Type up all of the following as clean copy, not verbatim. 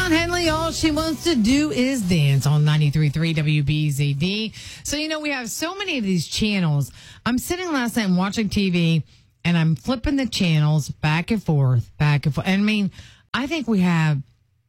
Don Henley, all she wants to do is dance on 93.3 WBZD. So, we have so many of these channels. I'm sitting last night watching TV, and I'm flipping the channels back and forth. And I think we have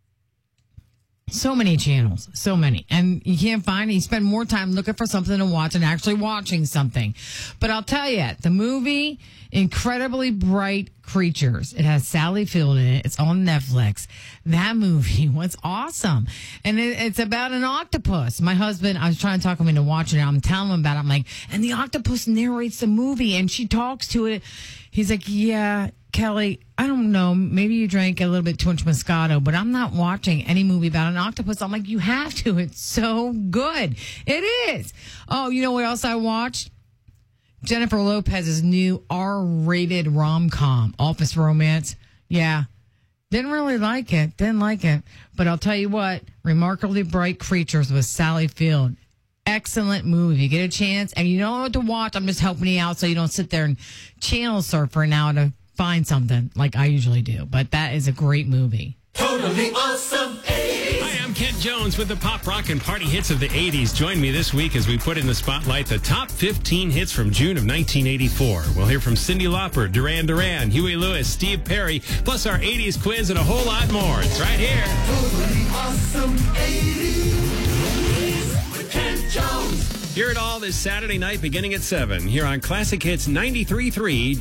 so many channels, so many. And you can't find it. You spend more time looking for something to watch than actually watching something. But I'll tell you, the movie Incredibly Bright Creatures, it has Sally Field in it. It's on Netflix. That movie was awesome. And it's about an octopus. My husband, I was trying to talk him into watching it. I'm telling him about it. I'm like, and the octopus narrates the movie and she talks to it. He's like, yeah, Kelly, I don't know. Maybe you drank a little bit too much Moscato, but I'm not watching any movie about an octopus. I'm like, you have to. It's so good. It is. Oh, you know what else I watched? Jennifer Lopez's new R-rated rom-com, Office Romance. Yeah. Didn't really like it. But I'll tell you what, Remarkably Bright Creatures with Sally Field. Excellent movie. If you get a chance and you don't know what to watch, I'm just helping you out so you don't sit there and channel surf for an hour to find something like I usually do. But that is a great movie. Totally awesome 80s. Hi, I'm Kent Jones with the pop, rock, and party hits of the 80s. Join me this week as we put in the spotlight the top 15 hits from June of 1984. We'll hear from Cyndi Lauper, Duran Duran, Huey Lewis, Steve Perry, plus our 80s quiz and a whole lot more. It's right here. Totally awesome 80s with Kent Jones. Hear it all this Saturday night beginning at 7 here on Classic Hits 93.3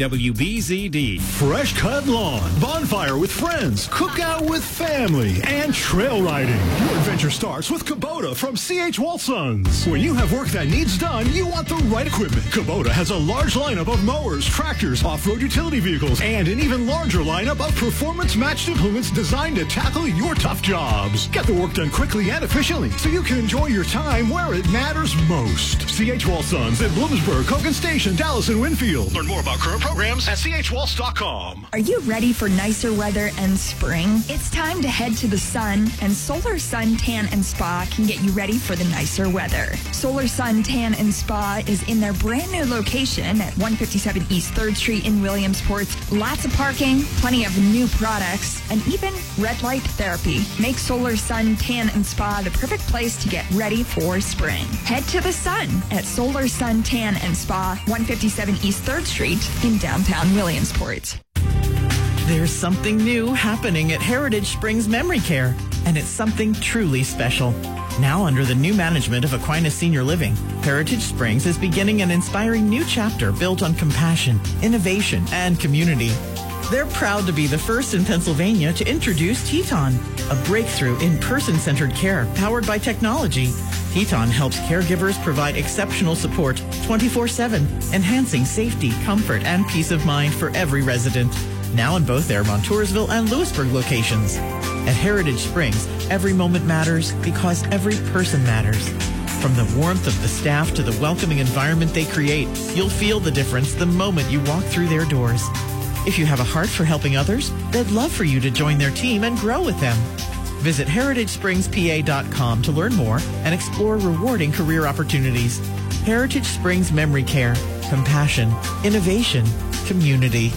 WBZD. Fresh cut lawn, bonfire with friends, cookout with family, and trail riding. Your adventure starts with Kubota from C.H. Walsons. When you have work that needs done, you want the right equipment. Kubota has a large lineup of mowers, tractors, off-road utility vehicles, and an even larger lineup of performance-matched implements designed to tackle your tough jobs. Get the work done quickly and efficiently so you can enjoy your time where it matters most. C.H. Walsons in Bloomsburg, Hogan Station, Dallas, and Winfield. Learn more about current programs at chwalls.com. Are you ready for nicer weather and spring? It's time to head to the sun, and Solar Sun Tan and Spa can get you ready for the nicer weather. Solar Sun Tan and Spa is in their brand new location at 157 East 3rd Street in Williamsport. Lots of parking, plenty of new products, and even red light therapy. Make Solar Sun Tan and Spa the perfect place to get ready for spring. Head to the sun at Solar Sun Tan and Spa, 157 East 3rd Street in downtown Williamsport. There's something new happening at Heritage Springs Memory Care, and it's something truly special. Now under the new management of Aquinas Senior Living, Heritage Springs is beginning an inspiring new chapter built on compassion, innovation, and community. They're proud to be the first in Pennsylvania to introduce Teton, a breakthrough in person-centered care powered by technology. Teton helps caregivers provide exceptional support 24/7, enhancing safety, comfort, and peace of mind for every resident. Now in both their Montoursville and Lewisburg locations. At Heritage Springs, every moment matters because every person matters. From the warmth of the staff to the welcoming environment they create, you'll feel the difference the moment you walk through their doors. If you have a heart for helping others, they'd love for you to join their team and grow with them. Visit heritagespringspa.com to learn more and explore rewarding career opportunities. Heritage Springs Memory Care. Compassion, innovation, community.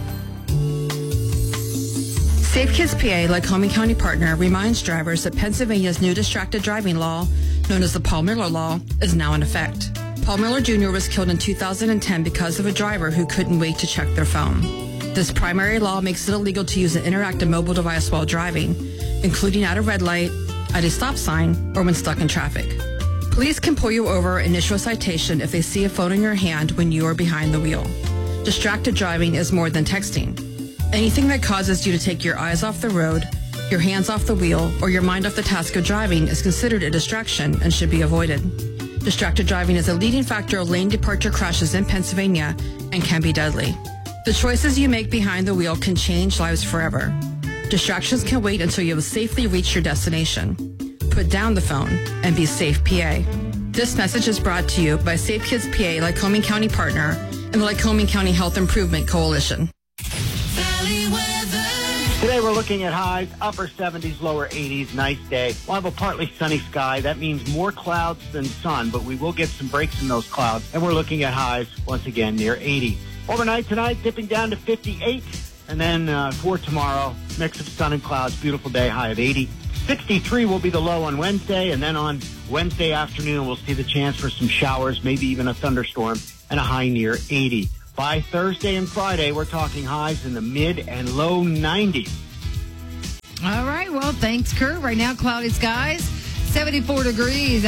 Safe Kids PA, Lycoming County partner, reminds drivers that Pennsylvania's new distracted driving law, known as the Paul Miller Law, is now in effect. Paul Miller Jr. was killed in 2010 because of a driver who couldn't wait to check their phone. This primary law makes it illegal to use an interactive mobile device while driving, including at a red light, at a stop sign, or when stuck in traffic. Police can pull you over and issue a citation if they see a phone in your hand when you are behind the wheel. Distracted driving is more than texting. Anything that causes you to take your eyes off the road, your hands off the wheel, or your mind off the task of driving is considered a distraction and should be avoided. Distracted driving is a leading factor of lane departure crashes in Pennsylvania and can be deadly. The choices you make behind the wheel can change lives forever. Distractions can wait until you have safely reached your destination. Put down the phone and be safe, PA. This message is brought to you by Safe Kids PA, Lycoming County partner, and the Lycoming County Health Improvement Coalition. Today we're looking at highs, upper 70s, lower 80s, nice day. We'll have a partly sunny sky. That means more clouds than sun, but we will get some breaks in those clouds. And we're looking at highs, once again, near 80. Overnight tonight, dipping down to 58. And then for tomorrow, mix of sun and clouds, beautiful day, high of 80. 63 will be the low on Wednesday, and then on Wednesday afternoon, we'll see the chance for some showers, maybe even a thunderstorm, and a high near 80. By Thursday and Friday, we're talking highs in the mid and low 90s. All right. Well, thanks, Kurt. Right now, cloudy skies, 74 degrees.